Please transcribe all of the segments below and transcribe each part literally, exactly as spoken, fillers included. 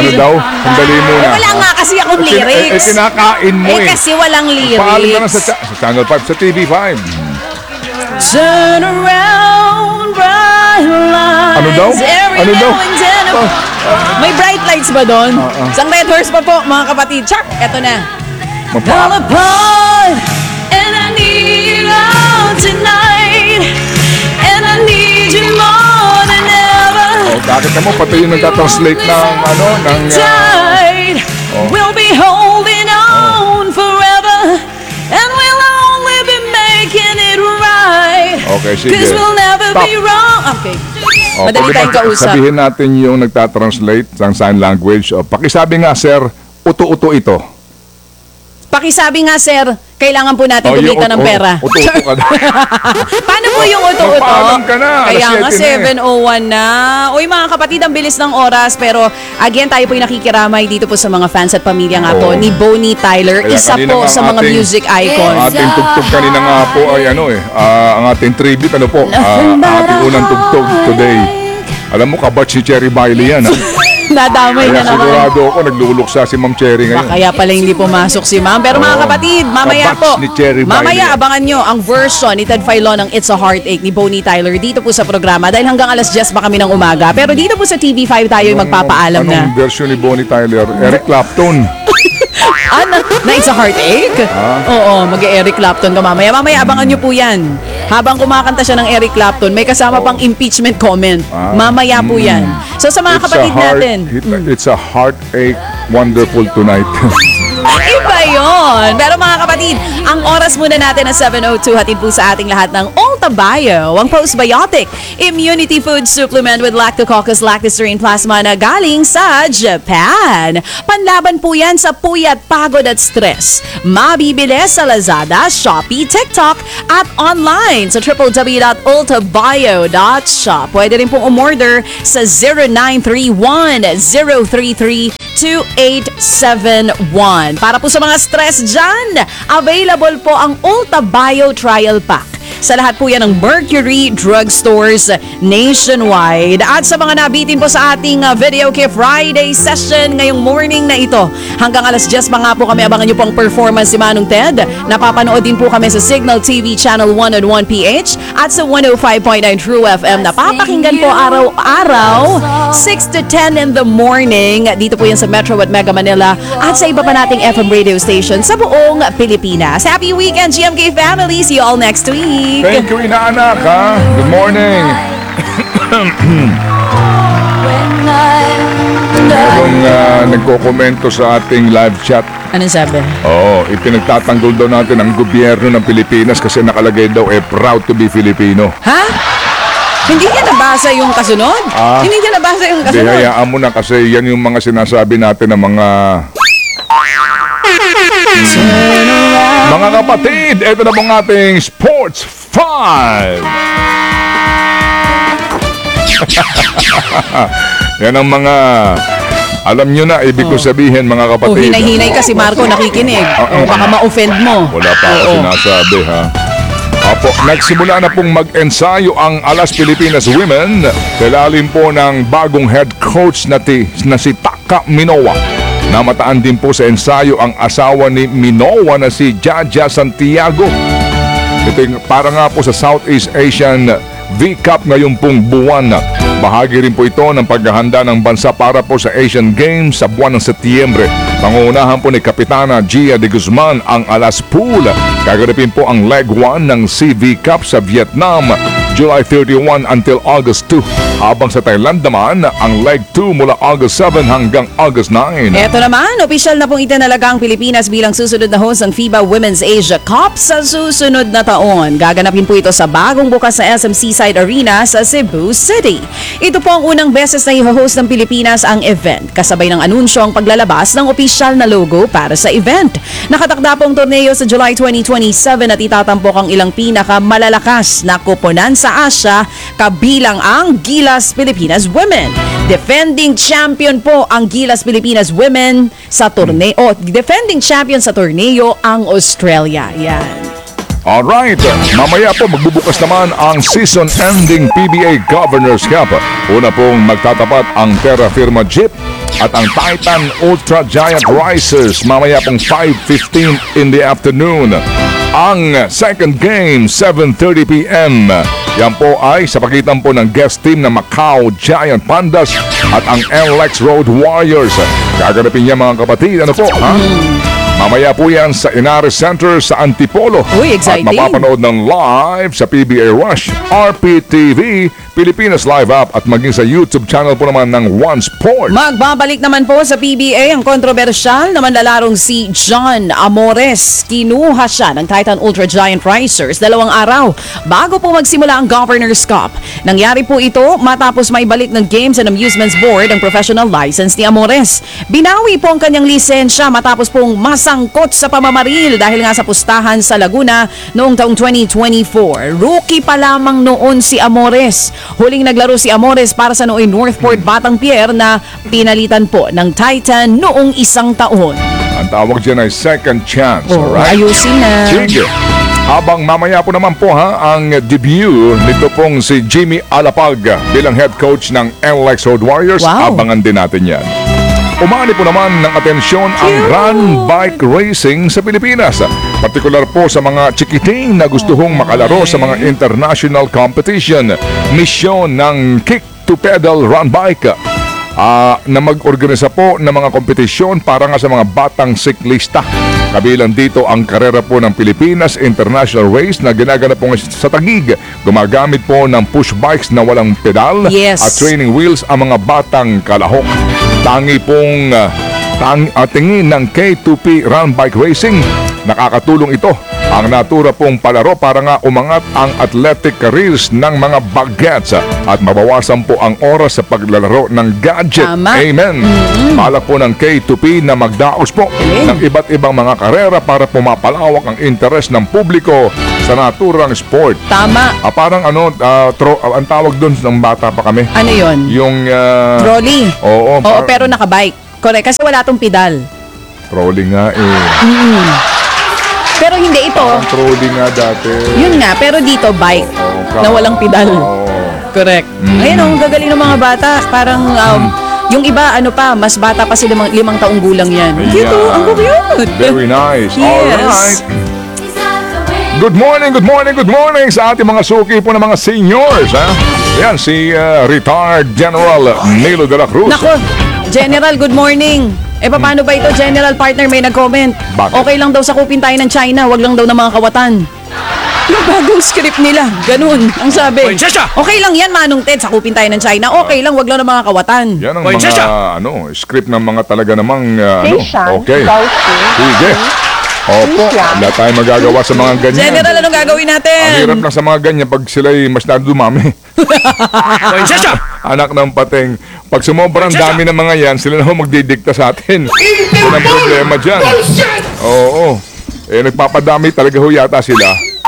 Ano daw? Sandali muna. Eh, wala nga kasi akong Eh, kin- lyrics. Eh, eh, kinakain mo Eh, eh. kasi walang Paalam ka na lyrics. sa, cha- sa Channel five, sa T V five. Turn around, bright lights. Ano daw? Every Ano daw? now and then. May bright lights ba doon? Isang red horse pa po, mga kapatid. Chak! Eto na. All Mapa- apart, and I need you all tonight, and I need you more than ever. Oh, bakit naman pati yung nagtatranslate ng ano, ng... ah, Tide, oh. we'll be holding on forever, and we'll only be making it right. Okay, sige. Cause we'll never Stop. be wrong. Okay. oh, Madali pwede tayong ba kausap. Sabihin natin yung nagtatranslate ng sign language. O, pakisabi nga, sir, uto-uto ito. Pakisabi nga, sir, kailangan po natin Oh, yung kumita ng uto- pera. Uto-uto ka daw. Paano po yung uto-uto? Magpaalam ka na, alas Kaya nga, siyete na eh. seven oh one na. Uy, mga kapatid, ang bilis ng oras. Pero, again, tayo po yung nakikiramay dito po sa mga fans at pamilya nga po Oo. ni Bonnie Tyler. Kaya Isa kanina po nga sa mga ating- music icon. Ang ating tugtog kanina nga po ay ano eh, ah, ang ating tribute, ano po, ah, ang ating unang tugtog today. Alam mo, kabat si Cherry Bailey yan, ha? Nadamay Kaya na naman. sigurado ako, nagluluksa si Ma'am Cherry ngayon. Kaya pala hindi pumasok si ma'am. Pero mga Oo. kapatid, mamaya Kabats po. ni Cherry Mamaya Bailey. abangan nyo ang version ni Ted Filon ng It's a Heartache ni Bonnie Tyler dito po sa programa. Dahil hanggang alas diyes pa kami ng umaga. Pero dito po sa T V five tayo yung magpapaalam na. Anong version ni Bonnie Tyler? Eric Clapton. Ah, na, na It's a Heartache? Oo, mag-Eric Clapton ka mamaya. Mamaya abangan nyo po yan. Habang kumakanta siya ng Eric Clapton, may kasama pang impeachment comment. Ah. Mamaya po yan. So sa mga It's a kapatid heart, natin. it- it's a heartache wonderful tonight. Iba yun. Pero mga kapatid, ang oras muna natin na seven oh two, hatid po sa ating lahat ng Ulta Bio, ang postbiotic immunity food supplement with Lactococcus lactoserine plasma na galing sa Japan. Panlaban po yan sa puyat, pagod at stress. Mabibili sa Lazada, Shopee, TikTok at online sa w w w dot ulta bio dot shop. Pwede rin pong umorder sa zero nine three one zero three three two eight seven one. Para po sa mga stress dyan, available po ang Ulta Bio Trial Pack. Sa lahat po yan ng Mercury Drugstores nationwide. At sa mga nabitin po sa ating uh, Video Key Friday session ngayong morning na ito. Hanggang alas diyes pa nga po kami. Abangan nyo po ang performance si Manong Ted. Napapanood din po kami sa Signal T V Channel one oh one P H at sa one oh five point nine True F M. Napapakinggan po araw-araw six to ten in the morning. Dito po yan sa Metro at Mega Manila at sa iba pa nating F M radio station sa buong Pilipinas. Happy weekend, G M K family! See you all next week! Thank you, inaanak, ha? Good morning. Merong uh, nagkokomento sa ating live chat. Anong sabi? Oo, ipinagtatanggol daw natin ang gobyerno ng Pilipinas kasi nakalagay daw eh, proud to be Filipino. Ha? Hindi niya nabasa yung kasunod? Ah. Hindi niya nabasa yung Di kasunod? hayaan mo na kasi yan yung mga sinasabi natin ng mga... Mga kapatid, ito na pong ating Sports five. Yan ang mga... Alam nyo na, ibig ko sabihin mga O kapatid. hinay-hinay kasi Marco nakikinig. O baka ma-offend mo. Wala pa ako Oo. sinasabi, ha? Apo, nagsimula na pong mag-ensayo ang Alas Pilipinas Women sa ilalim po ng bagong head coach na, ti, na si Taka Minowa. Namataan din po sa ensayo ang asawa ni Minowa na si Jaja Santiago. Ito yung para nga po sa Southeast Asian V-Cup ngayong pong buwan. Bahagi rin po ito ng paghahanda ng bansa para po sa Asian Games sa buwan ng Setyembre. Pangunahan po ni Kapitana Gia de Guzman ang Alas Pool. Gaganapin po ang Leg one ng C V Cup sa Vietnam, July thirty-one until August two. Habang sa Thailand naman, ang Leg two mula August seven hanggang August nine. Eto naman, opisyal na pong itinalaga ang Pilipinas bilang susunod na host ng FIBA Women's Asia Cup sa susunod na taon. Gaganapin po ito sa bagong bukas sa S M Seaside Arena sa Cebu City. Ito po ang unang beses na i-host ng Pilipinas ang event, kasabay ng anunsyo ang paglalabas ng opisyal na logo para sa event. Nakatakda pong torneo sa July twenty twenty-seven at itatampok ang ilang pinakamalalakas na koponan sa Asia, kabilang ang Gilas Pilipinas Women. Defending champion po ang Gilas Pilipinas Women sa torneo. O, defending champion sa torneo ang Australia. Yan. Alright, mamaya po magbubukas naman ang season-ending P B A Governors Cup. Una pong magtatapat ang Terra Firma Jeep at ang Titan Ultra Giant Risers mamaya pong five fifteen in the afternoon. Ang second game, seven thirty p.m. Yan po ay sa pagitan po ng guest team na Macau Giant Pandas at ang L X Road Warriors. Gaganapin niya mga kapatid. Ano po, ha? Mamaya po yan sa Inares Center sa Antipolo. Uy, exciting. At mapapanood ng live sa P B A Rush, R P T V, Pilipinas Live App at maging sa YouTube channel po naman ng One Sport. Magbabalik naman po sa P B A ang kontrobersyal na manlalarong si John Amores. Kinuha siya ng Titan Ultra Giant Risers dalawang araw bago po magsimula ang Governor's Cup. Nangyari po ito matapos maibalik ng Games and Amusements Board ang professional license ni Amores. Binawi po ang kanyang lisensya matapos pong masangkot sa pamamaril dahil nga sa pustahan sa Laguna noong taong twenty twenty-four. Rookie pa lamang noon si Amores. Huling naglaro si Amores para sa Nooy Northport Batang Pier na pinalitan po ng Titan noong isang taon. Ang tawag dyan ay second chance, Oh, alright? ayusin na. Sige. Habang mamaya po naman po ha, ang debut nito pong si Jimmy Alapag bilang head coach ng L X Road Warriors. Wow. Abangan din natin yan. Umani po naman ng atensyon ang run bike racing sa Pilipinas. Partikular po sa mga chikiting na gustuhong makalaro sa mga international competition. Misyon ng Kick to Pedal Run Bike ah, na mag-organisa po ng mga kompetisyon para nga sa mga batang siklista. Kabilang dito ang karera po ng Pilipinas International Race na ginaganap po sa Taguig. Gumagamit po ng push bikes na walang pedal Yes. at training wheels ang mga batang kalahok. Tangi pong uh, tang, uh, tingin ng K two P Run Bike Racing. Nakakatulong ito ang natura pong palaro para nga umangat ang athletic careers ng mga bagets at mabawasan po ang oras sa paglalaro ng gadget. Tama. Amen. Balak po ng K two P na magdaos po Galing. ng iba't ibang mga karera para pumapalawak ang interes ng publiko sa naturang sport. Tama. Ah, parang ano, ah, tro- ah, ang tawag doon ng bata pa kami. Ano yon? Yung ah, Trolley. Oo, Oo, par- pero nakabike. Correct. Kasi wala tong pedal. trolley nga eh. Pero hindi ito. Ang trolley nga dati. Yun nga, pero dito bike Oo, na walang pedal. Oo. Correct. Ayun, ang gagaling ng mga bata. Parang um, yung iba, ano pa, mas bata pa sila, limang, limang taong gulang yan. Cute, Ayan. ang cute. Very nice. Yes. Alright. Good morning, good morning, good morning sa ating mga suki po ng mga seniors. Ha? Yan, si uh, retired General Nilo de la Cruz. Nako, General, good morning. Eh, paano ba ito, General Partner? May nag-comment. Bakit? Okay lang daw sakupin tayo ng China, wag lang daw ng mga kawatan. Yung bagong script nila, ganun, ang sabi. Oy, Chacha! Okay lang yan, Manong Ted, sakupin tayo ng China. Okay lang, wag lang ng mga kawatan. Yan ang Oy, mga Chacha! ano, script ng mga talaga namang uh, ano. Station, Okay. Gauchi. Sige. Opo, wala tayong magagawa sa mga ganyan. General, anong gagawin natin? Ang hirap lang sa mga ganyan pag sila'y mas dumami. Oy, Chacha! Anak ng pateng. Pag sumobrang dami ng mga yan, sila na ho magdidikta sa atin. Yan ang problema dyan. Oo. Eh, nagpapadami talaga ho yata sila.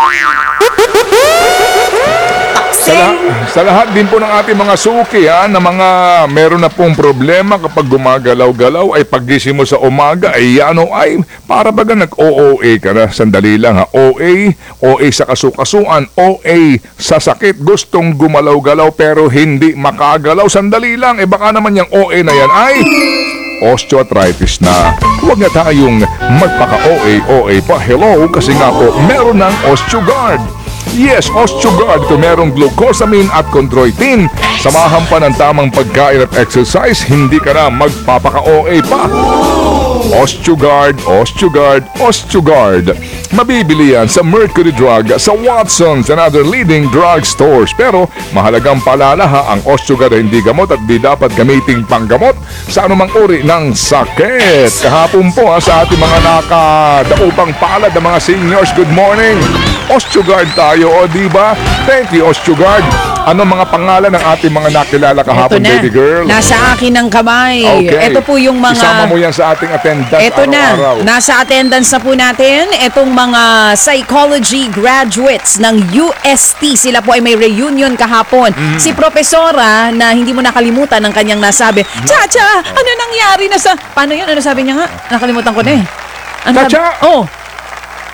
Sa, la- sa lahat din po ng ating mga suki ha, na mga meron na pong problema kapag gumagalaw-galaw ay paggising mo sa umaga ay ano ay para baga nag-O O A ka na. Sandali lang ha. O A, O A sa kasukasuan, O A sa sakit. Gustong gumalaw-galaw pero hindi makagalaw. Sandali lang. Eh baka naman yung O A na yan ay osteoarthritis na. Huwag na tayong magpaka-O A, O A pa. Hello, kasi nga po meron ng OsteoGuard. Yes, OsteoGuard. Ito merong glucosamine at chondroitin. Samahan pa ng tamang pagkain at exercise, hindi ka na magpapaka-O A pa. OsteoGuard, OsteoGuard, OsteoGuard. Mabibili yan sa Mercury Drug, sa Watsons and other leading drug stores. Pero mahalagang paalala ha, ang OsteoGuard ay hindi gamot at di dapat gamiting panggamot sa anumang uri ng sakit. Kahapon po ha, sa ating mga nakadaupang palad ng mga seniors, good morning. OsteoGuard tayo, o di ba? Thank you, OsteoGuard. Ano mga pangalan ng ating mga nakilala kahapon, Ito na. baby girl? Nasa akin ang kamay. Okay. Ito po yung mga... Isama mo yan sa ating attendance Ito na, araw-araw. nasa attendance na po natin itong mga psychology graduates ng U S T. Sila po ay may reunion kahapon. Mm-hmm. Si Profesora, na hindi mo nakalimutan ang kanyang nasabi, Chacha, ano nangyari na sa... Paano yun? Ano sabi niya nga? Nakalimutan ko na eh. Ano Chacha! sabi? Oh,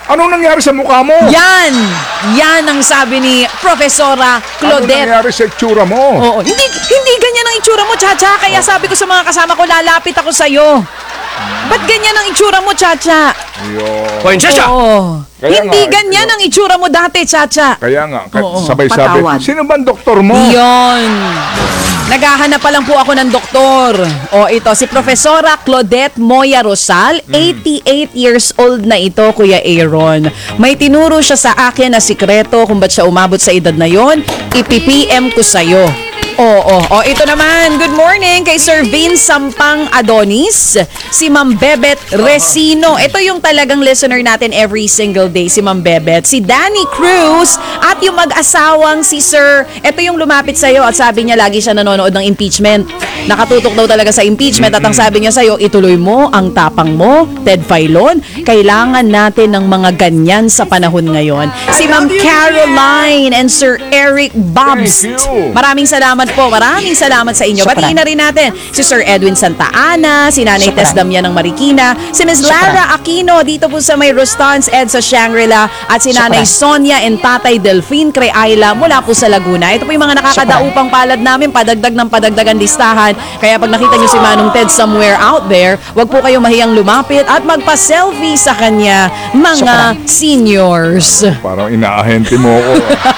Anong nangyari sa mukha mo? Yan! Yan ang sabi ni Profesora Ano Claudette. nangyari sa itsura mo? Oo, hindi hindi ganyan ang itsura mo, Chacha. Kaya sabi ko sa mga kasama ko, lalapit ako sa iyo. Ba't ganyan ang itsura mo, Chacha? Ayun. Point, Chacha! Oo. Kaya Hindi nga, ganyan ayun. ang itsura mo dati, Chacha. Kaya nga, ka- Oo, sabay-sabay. patawad. Sino ba ang doktor mo? Yon. Naghahanap pa lang po ako ng doktor. O ito, si Profesora Claudette Moya Rosal, eighty-eight years old na ito, Kuya Aaron. May tinuro siya sa akin na sikreto kung ba't siya umabot sa edad na yon. I-P M ko sa'yo. Oo, o ito naman, good morning kay Sir Vin Sampang Adonis, si Ma'am Bebet Resino. Ito yung talagang listener natin every single day, si Ma'am Bebet. Si Danny Cruz at yung mag-asawang si Sir, ito yung lumapit sa'yo at sabi niya lagi siya nanonood ng impeachment. Nakatutok daw talaga sa impeachment at ang sabi niya sa'yo, ituloy mo ang tapang mo, Ted Filon. Kailangan natin ng mga ganyan sa panahon ngayon. Si Ma'am Caroline and Sir Eric Bobs. Thank you. Maraming salamat po. Maraming salamat sa inyo. Batiin na rin natin si Sir Edwin Santa Ana, si Nanay Tess Damian ng Marikina, si Miz Lara Aquino dito po sa may Rustans Ed sa Shangri-La at si Nanay Sonia and Tatay Delphine Cray Ayla mula po sa Laguna. Ito po yung mga nakakadaupang palad namin, padagdag ng padagdag ang listahan. Kaya pag nakita nyo si Manong Ted somewhere out there, wag po kayong mahiyang lumapit at magpa-selfie sa kanya, mga seniors. Parang inaahente mo ako.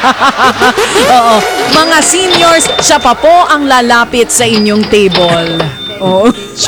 Oo. Mga seniors, siya pa po ang lalapit sa inyong table. Oo.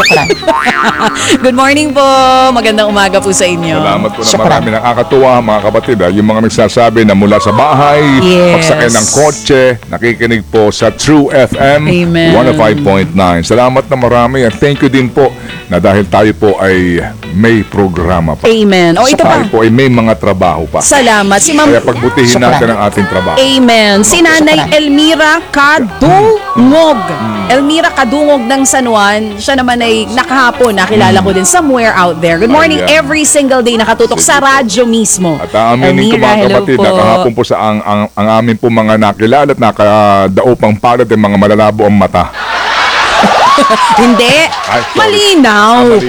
Good morning po. Magandang umaga po sa inyo. Salamat po na marami. Nakakatuwa mga kapatid. Ha? Yung mga nagsasabi na mula sa bahay, Yes. pagsakay ng kotse, nakikinig po sa True F M Amen. one oh five point nine. Salamat na marami at thank you din po na dahil tayo po ay may programa pa. Amen. O ito pa. Tayo po ay may mga trabaho pa. Salamat. Si Ma'am Kaya pagbutihin natin ang ating trabaho. Amen. Si Nanay Elmira Kadungog. Elmira Kadungog ng San Juan. Siya naman ay nakahapon. Nakilala ko din somewhere out there. Good morning. Ayan. Every single day nakatutok sa radyo mismo. At aaminin ko mga hello kapatid, po. nakahapon po sa ang, ang, ang amin po mga nakilala at nakadaupang palad ay mga malalabo ang mata. Hindi. Ay, sorry. Malinaw. Ah,